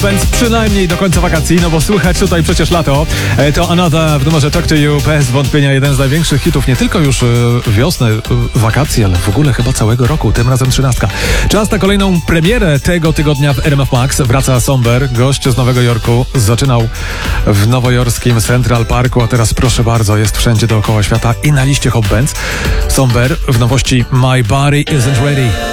Bands przynajmniej do końca wakacji, no bo słychać tutaj przecież lato. To Another w numerze Talk to You, bez wątpienia jeden z największych hitów, nie tylko już wiosny, wakacji, ale w ogóle chyba całego roku, tym razem 13. Czas na kolejną premierę tego tygodnia w RMF Max. Wraca Somber, gość z Nowego Jorku, zaczynał w nowojorskim Central Parku, a teraz proszę bardzo, jest wszędzie dookoła świata i na liście Hot Bands. Somber w nowości My Body Isn't Ready.